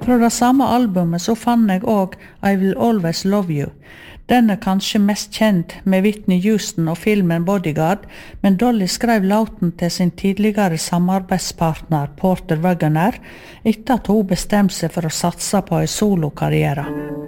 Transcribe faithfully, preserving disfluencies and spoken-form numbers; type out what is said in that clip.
Fra det samme albumet så fann jeg også I Will Always Love You. Den er kanskje mest kjent med Whitney Houston og filmen Bodyguard, men Dolly skrev låten til sin tidligere samarbeidspartner Porter Wagoner etter at hun bestemte seg for å satse på en solokarriere.